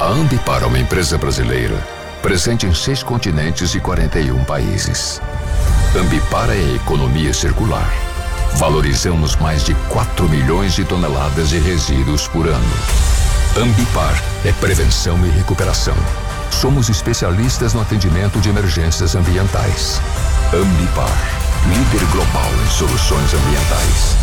A Ambipar é uma empresa brasileira, presente em 6 continentes e 41 países. Ambipar é a economia circular. Valorizamos mais de 4 milhões de toneladas de resíduos por ano. Ambipar é prevenção e recuperação. Somos especialistas no atendimento de emergências ambientais. Ambipar, líder global em soluções ambientais.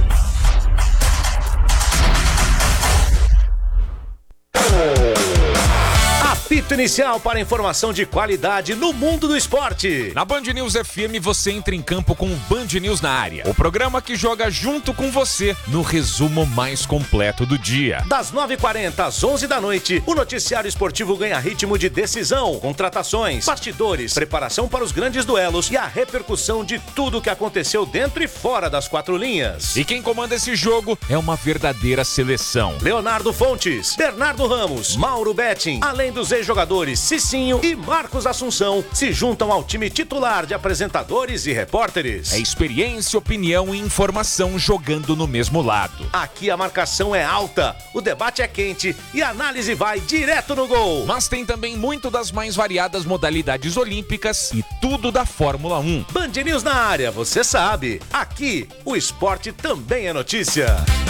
Apito inicial para informação de qualidade no mundo do esporte. Na Band News FM você entra em campo com o Band News na área. O programa que joga junto com você no resumo mais completo do dia. Das 9h40 às 11 da noite, o noticiário esportivo ganha ritmo de decisão, contratações, bastidores, preparação para os grandes duelos e a repercussão de tudo o que aconteceu dentro e fora das 4 linhas. E quem comanda esse jogo é uma verdadeira seleção. Leonardo Fontes, Bernardo Ramos, Mauro Betting, além dos ex-jogadores Cicinho e Marcos Assunção, se juntam ao time titular de apresentadores e repórteres. É experiência, opinião e informação jogando no mesmo lado. Aqui a marcação é alta, o debate é quente e a análise vai direto no gol. Mas tem também muito das mais variadas modalidades olímpicas e tudo da Fórmula 1. Band News na área, você sabe. Aqui, o esporte também é notícia.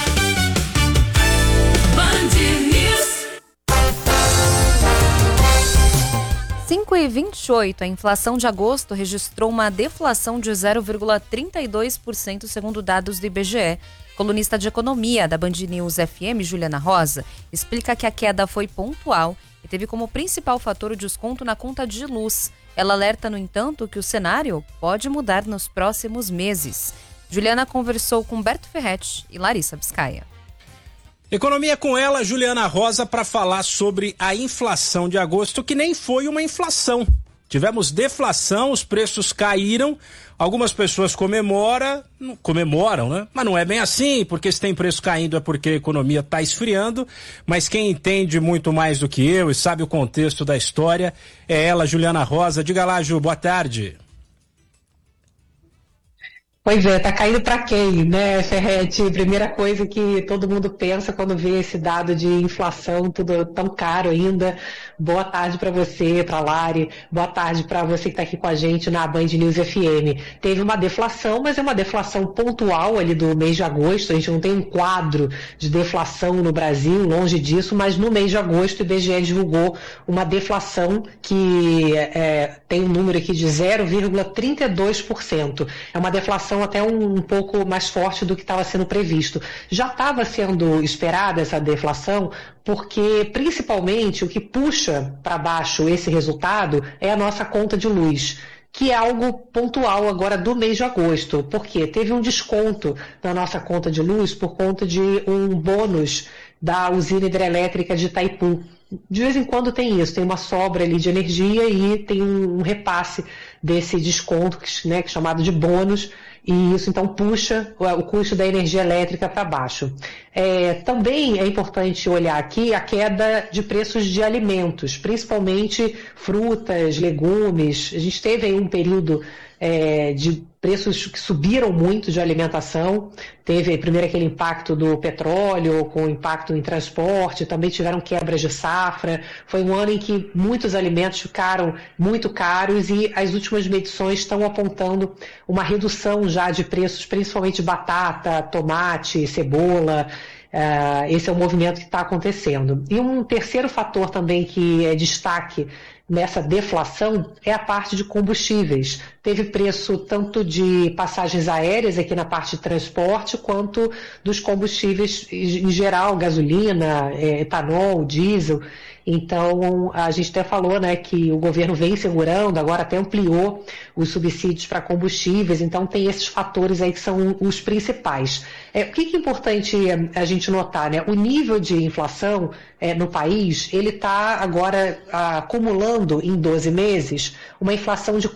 Band News. 5,28, a inflação de agosto registrou uma deflação de 0,32% segundo dados do IBGE. Colunista de economia da Band News FM, Juliana Rosa, explica que a queda foi pontual e teve como principal fator o desconto na conta de luz. Ela alerta, no entanto, que o cenário pode mudar nos próximos meses. Juliana conversou com Berto Ferretti e Larissa Biscaia. Economia com ela, Juliana Rosa, para falar sobre a inflação de agosto, que nem foi uma inflação. Tivemos deflação, os preços caíram, algumas pessoas comemoram, né? Mas não é bem assim, porque se tem preço caindo é porque a economia está esfriando, mas quem entende muito mais do que eu e sabe o contexto da história é ela, Juliana Rosa. Diga lá, Ju, boa tarde. Pois é, tá caindo para quem, né, Ferretti? Primeira coisa que todo mundo pensa quando vê esse dado de inflação, tudo tão caro ainda. Boa tarde para você, para Lari, boa tarde para você que está aqui com a gente na Band News FM. Teve uma deflação, mas é uma deflação pontual ali do mês de agosto. A gente não tem um quadro de deflação no Brasil, longe disso, mas no mês de agosto o IBGE divulgou uma deflação que tem um número aqui de 0,32%. É uma deflação até um pouco mais forte do que estava sendo previsto. Já estava sendo esperada essa deflação, porque principalmente o que puxa para baixo esse resultado é a nossa conta de luz, que é algo pontual agora do mês de agosto, porque teve um desconto na nossa conta de luz por conta de um bônus da usina hidrelétrica de Itaipu. De vez em quando tem isso, tem uma sobra ali de energia e tem um repasse desse desconto, né, que é chamado de bônus, e isso então puxa o custo da energia elétrica para baixo. Também é importante olhar aqui a queda de preços de alimentos, principalmente frutas, legumes. A gente teve aí um período de preços que subiram muito de alimentação. Teve primeiro aquele impacto do petróleo, com impacto em transporte, também tiveram quebras de safra. Foi um ano em que muitos alimentos ficaram muito caros e as últimas medições estão apontando uma redução já de preços, principalmente batata, tomate, cebola. Esse é o movimento que está acontecendo. E um terceiro fator também que é destaque nessa deflação é a parte de combustíveis. Teve preço tanto de passagens aéreas aqui na parte de transporte, quanto dos combustíveis em geral, gasolina, etanol, diesel. Então, a gente até falou, né, que o governo vem segurando, agora até ampliou os subsídios para combustíveis, então tem esses fatores aí que são os principais. O que é importante a gente notar, né? O nível de inflação no país, ele está agora acumulando em 12 meses uma inflação de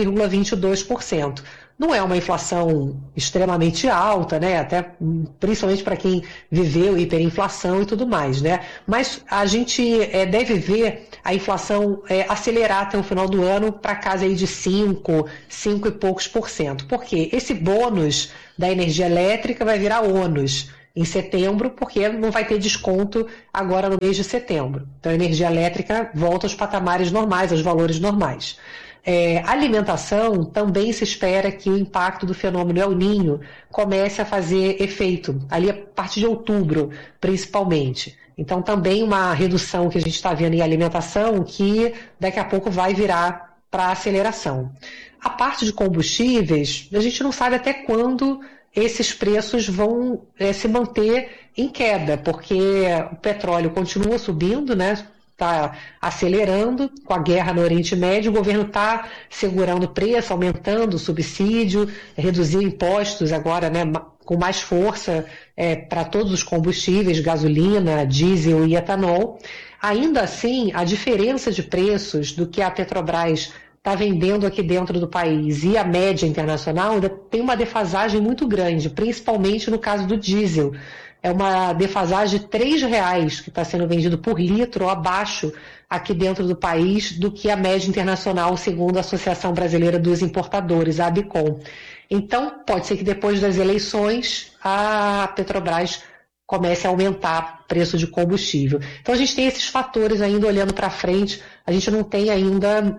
4,22%. Não é uma inflação extremamente alta, né? Até principalmente para quem viveu hiperinflação e tudo mais, né? Mas a gente deve ver a inflação acelerar até o final do ano para casa aí de 5 e poucos %. Por quê? Esse bônus da energia elétrica vai virar ônus. em setembro, porque não vai ter desconto agora no mês de setembro. Então a energia elétrica volta aos patamares normais, aos valores normais. Alimentação, também se espera que o impacto do fenômeno El Niño comece a fazer efeito, ali a partir de outubro, principalmente. Então também uma redução que a gente está vendo em alimentação, que daqui a pouco vai virar para aceleração. A parte de combustíveis, a gente não sabe até quando esses preços vão se manter em queda, porque o petróleo continua subindo, né? Está acelerando com a guerra no Oriente Médio, o governo está segurando o preço, aumentando o subsídio, reduzindo impostos agora, né, com mais força para todos os combustíveis, gasolina, diesel e etanol. Ainda assim, a diferença de preços do que a Petrobras está vendendo aqui dentro do país e a média internacional ainda tem uma defasagem muito grande, principalmente no caso do diesel. É uma defasagem de R$3 que está sendo vendido por litro ou abaixo aqui dentro do país do que a média internacional, segundo a Associação Brasileira dos Importadores, a ABICOM. Então, pode ser que depois das eleições a Petrobras comece a aumentar o preço de combustível. Então, a gente tem esses fatores ainda olhando para frente. A gente não tem ainda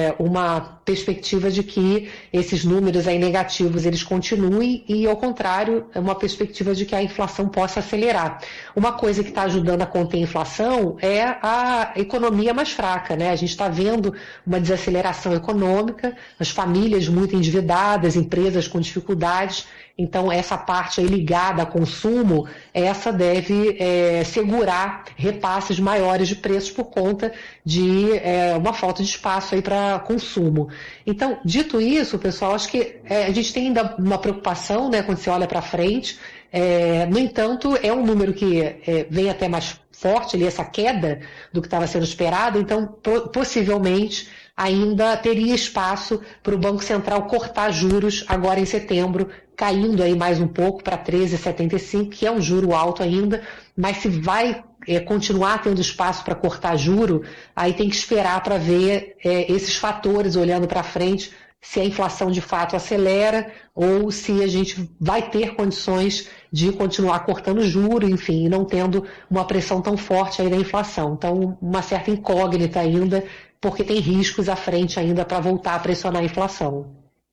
uma perspectiva de que esses números aí negativos eles continuem e, ao contrário, uma perspectiva de que a inflação possa acelerar. Uma coisa que está ajudando a conter a inflação é a economia mais fraca, né? A gente está vendo uma desaceleração econômica, as famílias muito endividadas, empresas com dificuldades. Então, essa parte aí ligada a consumo, essa deve segurar repasses maiores de preços por conta de uma falta de espaço aí para consumo. Então, dito isso, pessoal, acho que a gente tem ainda uma preocupação, né, quando você olha para frente. No entanto, é um número que vem até mais forte, ali, essa queda do que estava sendo esperado, então, possivelmente, ainda teria espaço para o Banco Central cortar juros agora em setembro, caindo aí mais um pouco para 13,75, que é um juro alto ainda, mas se vai continuar tendo espaço para cortar juro, aí tem que esperar para ver esses fatores olhando para frente, se a inflação de fato acelera ou se a gente vai ter condições de continuar cortando juro, enfim, não tendo uma pressão tão forte aí da inflação. Então, uma certa incógnita ainda, porque tem riscos à frente ainda para voltar a pressionar a inflação.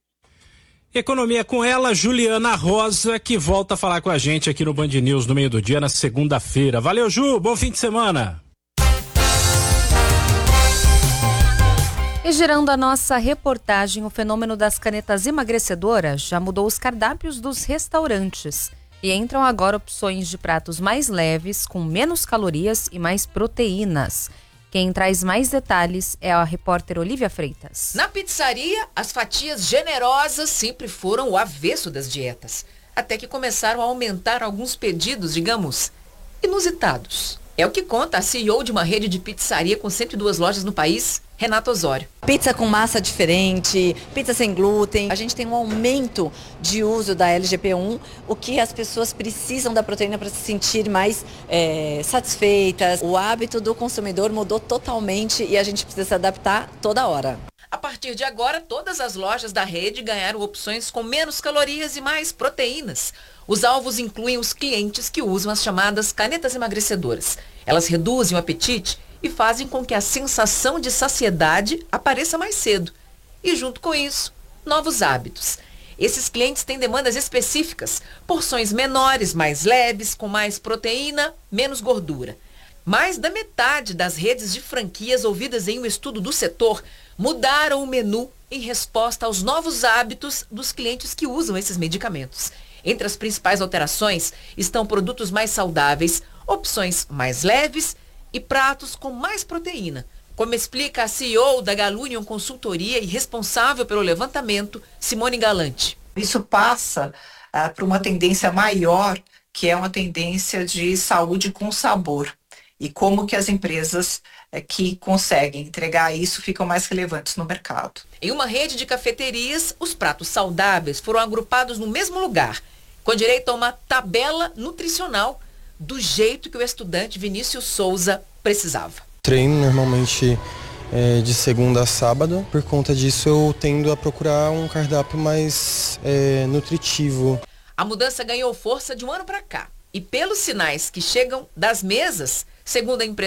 Economia com ela, Juliana Rosa, que volta a falar com a gente aqui no Band News no meio do dia, na segunda-feira. Valeu, Ju, bom fim de semana. E girando a nossa reportagem, o fenômeno das canetas emagrecedoras já mudou os cardápios dos restaurantes. E entram agora opções de pratos mais leves, com menos calorias e mais proteínas. Quem traz mais detalhes é a repórter Olivia Freitas. Na pizzaria, as fatias generosas sempre foram o avesso das dietas. Até que começaram a aumentar alguns pedidos, digamos, inusitados. É o que conta a CEO de uma rede de pizzaria com 102 lojas no país, Renata Osório. Pizza com massa diferente, pizza sem glúten. A gente tem um aumento de uso da LGP1, o que as pessoas precisam da proteína para se sentir mais satisfeitas. O hábito do consumidor mudou totalmente e a gente precisa se adaptar toda hora. A partir de agora, todas as lojas da rede ganharam opções com menos calorias e mais proteínas. Os alvos incluem os clientes que usam as chamadas canetas emagrecedoras. Elas reduzem o apetite e fazem com que a sensação de saciedade apareça mais cedo. E junto com isso, novos hábitos. Esses clientes têm demandas específicas, porções menores, mais leves, com mais proteína, menos gordura. Mais da metade das redes de franquias ouvidas em um estudo do setor mudaram o menu em resposta aos novos hábitos dos clientes que usam esses medicamentos. Entre as principais alterações estão produtos mais saudáveis, opções mais leves e pratos com mais proteína, como explica a CEO da Galunion Consultoria e responsável pelo levantamento, Simone Galante. Isso passa por uma tendência maior, que é uma tendência de saúde com sabor. E como que as empresas que conseguem entregar isso ficam mais relevantes no mercado. Em uma rede de cafeterias, os pratos saudáveis foram agrupados no mesmo lugar, com direito a uma tabela nutricional, do jeito que o estudante Vinícius Souza precisava. Treino normalmente de segunda a sábado. Por conta disso, eu tendo a procurar um cardápio mais nutritivo. A mudança ganhou força de um ano para cá. e pelos sinais que chegam das mesas, segundo a empresa